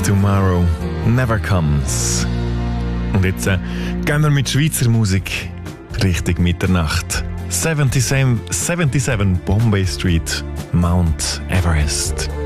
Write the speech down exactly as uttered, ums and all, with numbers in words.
Tomorrow Never Comes. Und jetzt äh, gehen wir mit Schweizer Musik Richtung Mitternacht. siebenundsiebzig Bombay Street, Mount Everest.